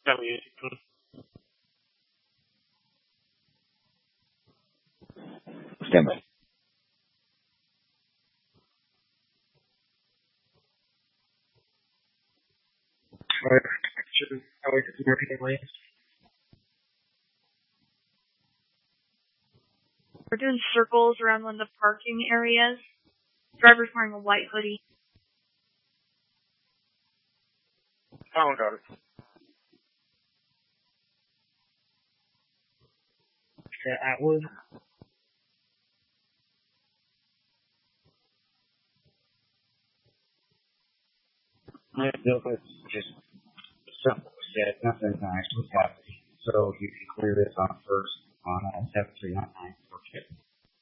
Got music. Stand by. Should probably get some more people in. We're doing circles around one of the parking areas. Driver's wearing a white hoodie. Found on it. Atwood. No, it's just simple said, nothing actually happening. So you can clear this on first on 739. Okay.